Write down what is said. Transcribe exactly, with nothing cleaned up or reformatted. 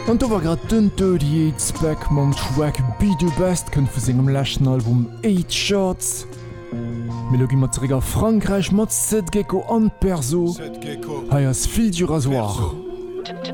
Und da war grad den Dirty Eight Back mam Track Be The Best kën vu segem lächten Album Eight Shots. Melogie mat zerégger Frankreich mat Set Gecko an Perso. Haiers Fil du Rasoir.